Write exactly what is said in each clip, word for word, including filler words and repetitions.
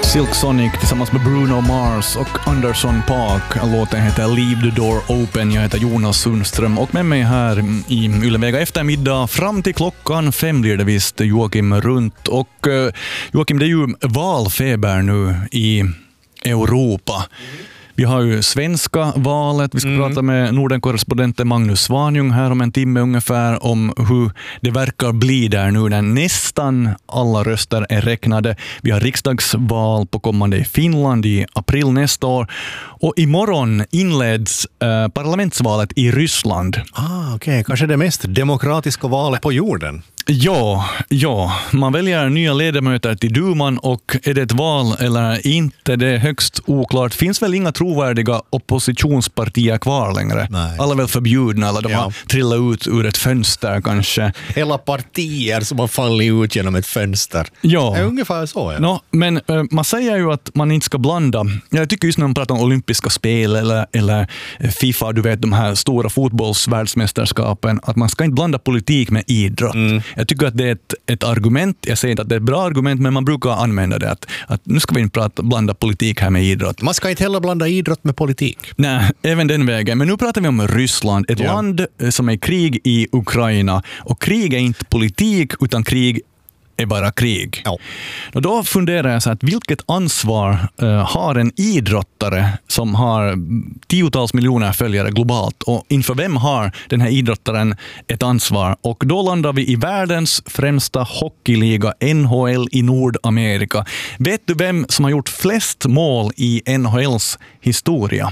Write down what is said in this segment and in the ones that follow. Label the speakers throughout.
Speaker 1: Silk Sonic tillsammans med Bruno Mars och Anderson Paak. Låten heter Leave the Door Open. Jag heter Jonas Sundström och med mig här i Ylevega eftermiddag fram till klockan fem blir det visst Joakim Runt. Och uh, Joakim, det är ju valfeber nu i Europa. Mm. Vi har ju svenska valet. Vi ska mm. prata med Norden-korrespondenten Magnus Svanjung här om en timme ungefär om hur det verkar bli där nu när nästan alla röster är räknade. Vi har riksdagsval på kommande i Finland i april nästa år. Och imorgon inleds eh, parlamentsvalet i Ryssland.
Speaker 2: Ah, okej. Okay. Kanske det mest demokratiska valet på jorden.
Speaker 1: Ja, ja, man väljer nya ledamöter till duman och är det ett val eller inte, det är högst oklart. Finns väl inga trovärdiga oppositionspartier kvar längre? Nej. Alla är väl förbjudna eller de ja. har trillat ut ur ett fönster kanske.
Speaker 2: Hela partier som har fallit ut genom ett fönster.
Speaker 1: Ja.
Speaker 2: Det är ungefär så. Ja.
Speaker 1: No, men äh, man säger ju att man inte ska blanda. Jag tycker just när man pratar om olympiska spel eller, eller FIFA, du vet de här stora fotbollsvärldsmästerskapen, att man ska inte blanda politik med idrott. Mm. Jag tycker att det är ett, ett argument, jag säger inte att det är ett bra argument, men man brukar använda det att, att nu ska vi inte prata, blanda politik här med idrott.
Speaker 2: Man ska inte heller blanda idrott med politik.
Speaker 1: Nej, även den vägen. Men nu pratar vi om Ryssland, ett ja. land som är i krig i Ukraina. Och krig är inte politik, utan krig är bara krig. Ja. Och då funderar jag så att vilket ansvar uh, har en idrottare som har tiotals miljoner följare globalt och inför vem har den här idrottaren ett ansvar? Och då landar vi i världens främsta hockeyliga N H L i Nordamerika. Vet du vem som har gjort flest mål i N H L:s historia?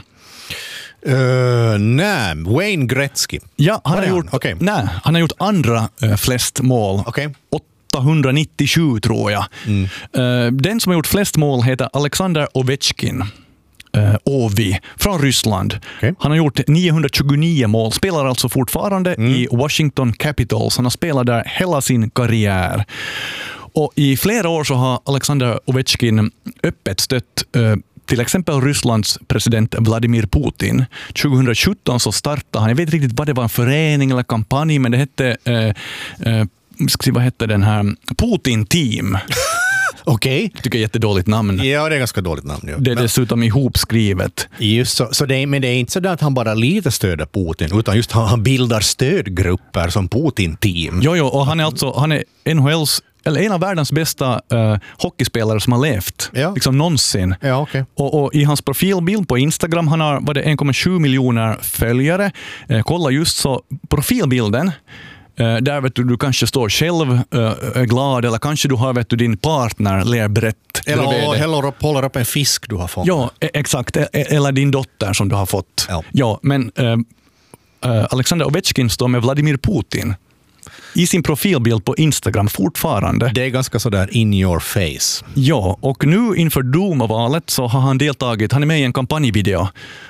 Speaker 2: Uh, nej, Wayne Gretzky.
Speaker 1: Ja, han har, gjort, okay. nej, han har gjort andra uh, flest mål.
Speaker 2: Okay.
Speaker 1: åttahundranittiosju tror jag. Mm. Uh, den som har gjort flest mål heter Alexander Ovechkin. Uh, Ovi från Ryssland. Okay. Han har gjort niohundratjugonio mål. Spelar alltså fortfarande mm. i Washington Capitals. Han har spelat där hela sin karriär. Och i flera år så har Alexander Ovechkin öppet stött uh, till exempel Rysslands president Vladimir Putin. tjugosjutton så startade han, jag vet inte riktigt vad det var, en förening eller kampanj, men det hette uh, uh, ska se vad hette den här Putin Team.
Speaker 2: Okej.
Speaker 1: Okay. Tycker jag är jättedåligt namn.
Speaker 2: Ja, det är ganska dåligt namn. Ja.
Speaker 1: Det är
Speaker 2: men,
Speaker 1: dessutom ihopskrivet.
Speaker 2: Just så, så det är, men det är inte så att han bara lite stöder Putin, utan just han bildar stödgrupper som Putin Team.
Speaker 1: Jo, jo, och han är alltså han är N H L:s eller en av världens bästa uh, hockeyspelare som har levt. Ja. Liksom någonsin.
Speaker 2: Ja, okay.
Speaker 1: och, och i hans profilbild på Instagram, han har var det en komma sju miljoner följare. Uh, kolla just så profilbilden. Uh, där vet du, du kanske står själv uh, glad, eller kanske du har vet du, din partner ler brett.
Speaker 2: Eller heller upp, håller upp en fisk du har fått.
Speaker 1: Ja, exakt. Eller din dotter som du har fått.
Speaker 2: Ja,
Speaker 1: ja men uh, uh, Alexander Ovechkin står med Vladimir Putin i sin profilbild på Instagram fortfarande.
Speaker 2: Det är ganska sådär in your face.
Speaker 1: Ja, och nu inför Duma-valet så har han deltagit, han är med i en kampanjvideo.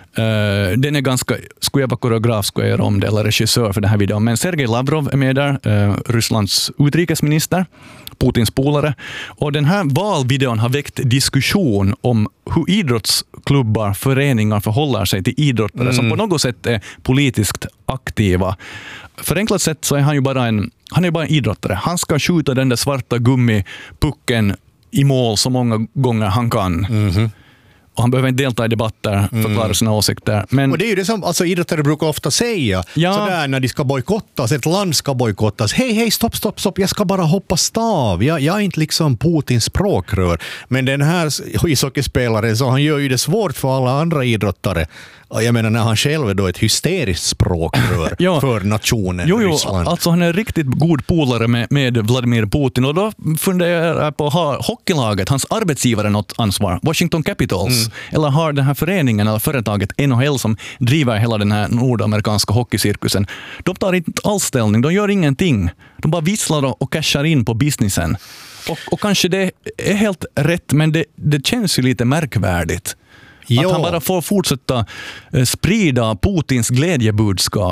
Speaker 1: Uh, den är ganska, skulle jag vara koreograf skulle jag göra om det, eller regissör för den här videon. Men Sergej Lavrov är med där, uh, Rysslands utrikesminister, Putins polare. Och den här valvideon har väckt diskussion om hur idrottsklubbar, föreningar förhåller sig till idrottare mm. som på något sätt är politiskt aktiva. Förenklat sett så är han ju bara en, han är bara en idrottare. Han ska skjuta den där svarta gummipucken i mål så många gånger han kan. Mm-hmm. Och han behöver inte delta i debatter, förklara mm. sina åsikter. Men
Speaker 2: och det är ju det som alltså, idrottare brukar ofta säga. Ja. Sådär när de ska bojkottas, ett land ska bojkottas. Hej, hej, stopp, stopp, stopp. Jag ska bara hoppa stav. Jag, jag är inte liksom Putins språkrör. Men den här ishockeyspelaren, så han gör ju det svårt för alla andra idrottare. Och jag menar när han själv är då ett hysteriskt språkrör ja. för nationen
Speaker 1: jo, jo,
Speaker 2: Ryssland.
Speaker 1: Alltså han är riktigt god polare med, med Vladimir Putin. Och då funderar jag på, har hockeylaget, hans arbetsgivare något ansvar? Washington Capitals? Mm. Eller har den här föreningen eller företaget N H L som driver hela den här nordamerikanska hockeycirkusen? De tar inte alls ställning, de gör ingenting. De bara visslar och cashar in på businessen. Och, och kanske det är helt rätt, men det, det känns ju lite märkvärdigt. Jo. Att han bara får fortsätta sprida Putins glädjebudskap.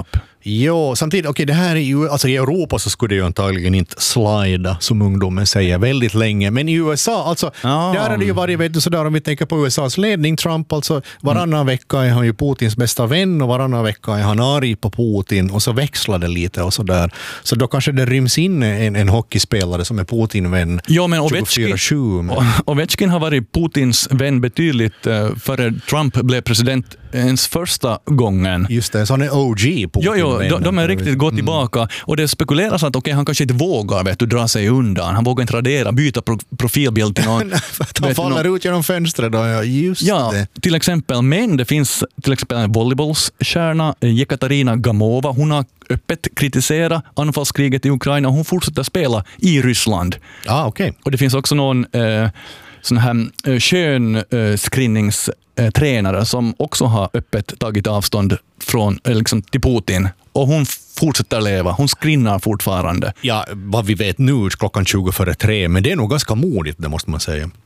Speaker 2: Jo, samtidigt, okej, okay, det här är ju, alltså i Europa så skulle det ju antagligen inte slida, som ungdomen säger, väldigt länge. Men i U S A, alltså, oh. där har det ju varit, vet du, sådär om vi tänker på U S A:s ledning, Trump, alltså varannan mm. vecka är han ju Putins bästa vän och varannan vecka är han arg på Putin och så växlar det lite och sådär. Så då kanske det ryms in en, en hockeyspelare som är Putin-vän.
Speaker 1: Ja, men Ovechkin, Ovechkin har varit Putins vän betydligt uh, före Trump blev president ens första gången.
Speaker 2: Just det, så han är O G Putin.
Speaker 1: Jo, jo, de, de är riktigt gått tillbaka. Mm. Och det spekuleras att okay, han kanske inte vågar vet du, dra sig undan. Han vågar inte radera, byta pro- profilbild till någon.
Speaker 2: Han faller någon... ut genom fönstret då, ja, just
Speaker 1: ja,
Speaker 2: det.
Speaker 1: Till exempel, men det finns till exempel en volleybollsstjärna, Jekaterina Gamova. Hon har öppet kritiserat anfallskriget i Ukraina och hon fortsätter spela i Ryssland.
Speaker 2: Ah, okay.
Speaker 1: Och det finns också någon eh, sån här eh, könscreeningstränare som också har öppet tagit avstånd från, eh, liksom, till Putin. Och hon fortsätter leva. Hon skrinnar fortfarande.
Speaker 2: Ja, vad vi vet nu klockan tjugo före tre, men det är nog ganska modigt, det måste man säga.